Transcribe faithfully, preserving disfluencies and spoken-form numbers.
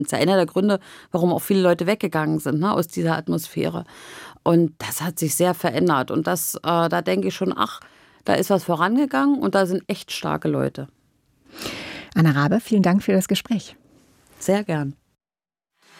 Das ist ja einer der Gründe, warum auch viele Leute weggegangen sind, ne, aus dieser Atmosphäre. Und das hat sich sehr verändert. Und das, äh, da denke ich schon, ach, da ist was vorangegangen und da sind echt starke Leute. Anna Rabe, vielen Dank für das Gespräch. Sehr gern.